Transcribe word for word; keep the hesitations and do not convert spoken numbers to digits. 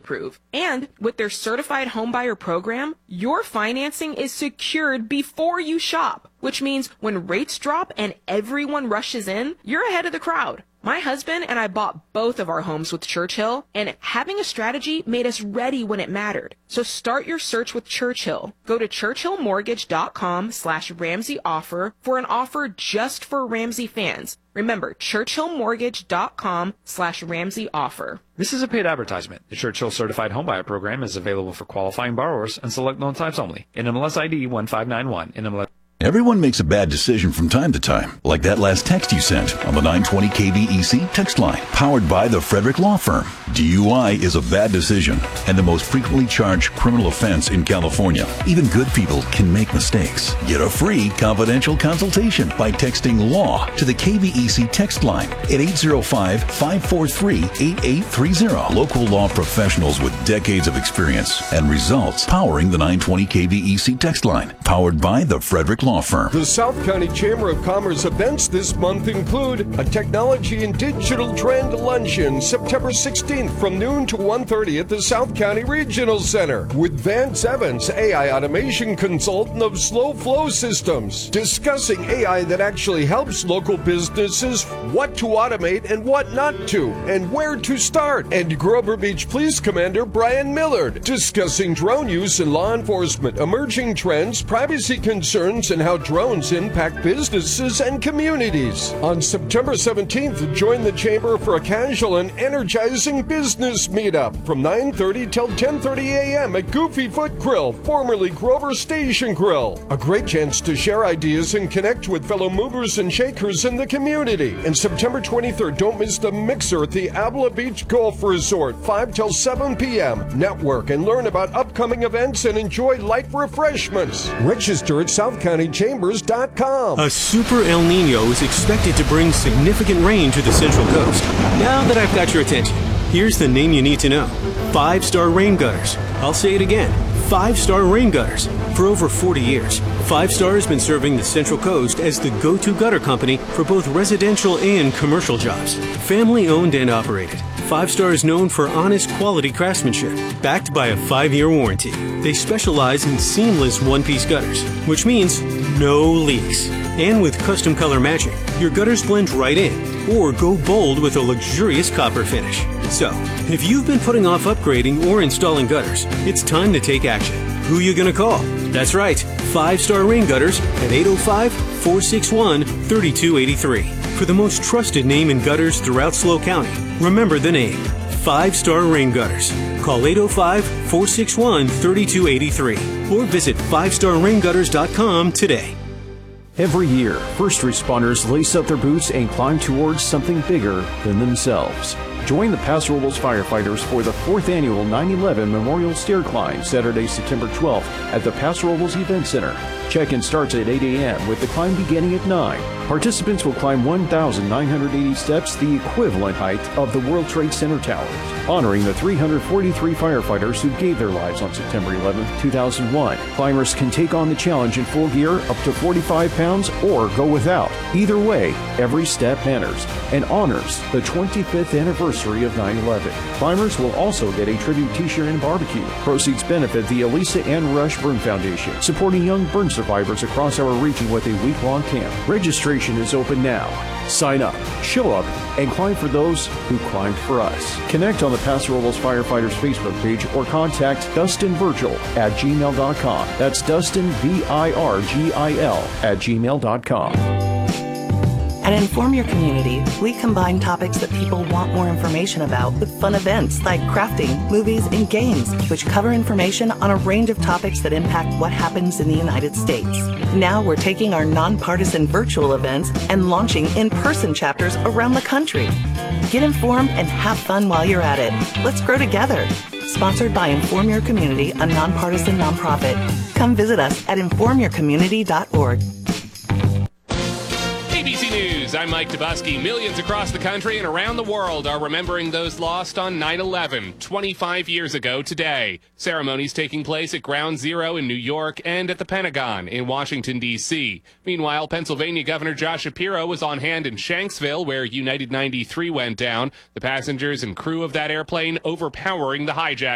approve. And with their certified homebuyer program, your financing is secured before you shop, which means when rates drop and everyone rushes in, you're ahead of the crowd. My husband and I bought both of our homes with Churchill, and having a strategy made us ready when it mattered. So start your search with Churchill. Go to churchillmortgage.com slash Ramsey offer for an offer just for Ramsey fans. Remember, churchillmortgage.com slash Ramsey offer. This is a paid advertisement. The Churchill Certified Homebuyer Program is available for qualifying borrowers and select loan types only. N M L S I D one five nine one. N M L S Everyone makes a bad decision from time to time, like that last text you sent on the nine twenty K V E C text line, powered by the Frederick Law Firm. D U I is a bad decision and the most frequently charged criminal offense in California. Even good people can make mistakes. Get a free confidential consultation by texting LAW to the K V E C text line at eight zero five, five four three, eight eight three zero. Local law professionals with decades of experience and results powering the nine twenty K V E C text line, powered by the Frederick Law Firm. The South County Chamber of Commerce events this month include a Technology and Digital Trend Luncheon September sixteenth from noon to one thirty at the South County Regional Center with Vance Evans, A I automation consultant of Slow Flow Systems, discussing A I that actually helps local businesses what to automate and what not to, and where to start. And Grover Beach Police Commander Brian Millard, discussing drone use in law enforcement, emerging trends, privacy concerns, and how drones impact businesses and communities. On September seventeenth, join the Chamber for a casual and energizing business meetup from nine thirty till ten thirty a.m. at Goofy Foot Grill, formerly Grover Station Grill. A great chance to share ideas and connect with fellow movers and shakers in the community. And September twenty-third, don't miss the Mixer at the Abla Beach Golf Resort, five till seven p.m. Network and learn about upcoming events and enjoy light refreshments. Register at south county chambers dot com. A super El Nino is expected to bring significant rain to the Central Coast. Now that I've got your attention, here's the name you need to know. Five Star Rain Gutters. I'll say it again. Five Star Rain Gutters. For over forty years, Five Star has been serving the Central Coast as the go-to gutter company for both residential and commercial jobs. Family owned and operated, Five Star is known for honest quality craftsmanship, backed by a five-year warranty. They specialize in seamless one-piece gutters, which means no leaks. And with custom color matching, your gutters blend right in, or go bold with a luxurious copper finish. So, if you've been putting off upgrading or installing gutters, it's time to take action. Who you gonna call? That's right, Five Star Rain Gutters at eight oh five, four six one, three two eight three. For the most trusted name in gutters throughout SLO County, remember the name, Five Star Rain Gutters. Call eight oh five, four six one, three two eight three or visit five star rain gutters dot com today. Every year, first responders lace up their boots and climb towards something bigger than themselves. Join the Paso Robles firefighters for the fourth annual nine eleven Memorial Stair Climb, Saturday, September twelfth at the Paso Robles Event Center. Check-in starts at eight a.m. with the climb beginning at nine. Participants will climb one thousand nine hundred eighty steps, the equivalent height of the World Trade Center towers, honoring the three hundred forty-three firefighters who gave their lives on September eleventh, two thousand one. Climbers can take on the challenge in full gear up to forty-five pounds or go without. Either way, every step matters and honors the twenty-fifth anniversary of nine eleven. Climbers will also get a tribute t-shirt and barbecue. Proceeds benefit the Elisa Ann Rush Burn Foundation, supporting young burn survivors across our region with a week-long camp. Registration is open now. Sign up, show up, and climb for those who climbed for us. Connect on the Paso Robles Firefighters Facebook page or contact Dustin Virgil at gmail dot com. That's Dustin, V I R G I L, at gmail dot com. At Inform Your Community, we combine topics that people want more information about with fun events like crafting, movies, and games, which cover information on a range of topics that impact what happens in the United States. Now we're taking our nonpartisan virtual events and launching in-person chapters around the country. Get informed and have fun while you're at it. Let's grow together. Sponsored by Inform Your Community, a nonpartisan nonprofit. Come visit us at inform your community dot org. A B C News, I'm Mike Dubusky. Millions across the country and around the world are remembering those lost on nine eleven, twenty-five years ago today. Ceremonies taking place at Ground Zero in New York and at the Pentagon in Washington, D C Meanwhile, Pennsylvania Governor Josh Shapiro was on hand in Shanksville, where United ninety-three went down. The passengers and crew of that airplane overpowering the hijack.